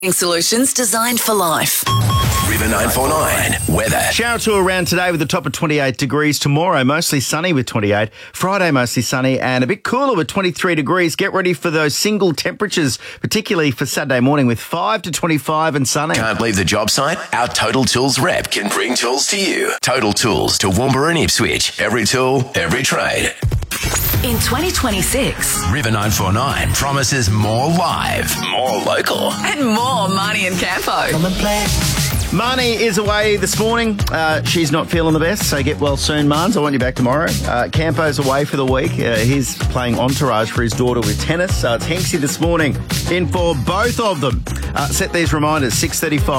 Solutions designed for life. River 949 weather. Shower to around today with a top of 28 degrees. Tomorrow, mostly sunny with 28. Friday, mostly sunny and a bit cooler with 23 degrees. Get ready for those single temperatures, particularly for Saturday morning with 5 to 25 and sunny. Can't leave the job site? Our Total Tools rep can bring tools to you. Total Tools to Toowoomba and Ipswich. Every tool, every trade. In 2026. River 949 promises more live, more local. And more Marnie and Campo. Marnie is away this morning. She's not feeling the best, so get well soon, Marnes. I want you back tomorrow. Campo's away for the week. He's playing Entourage for his daughter with tennis. It's Henksy this morning in for both of them. Set these reminders, 6:35.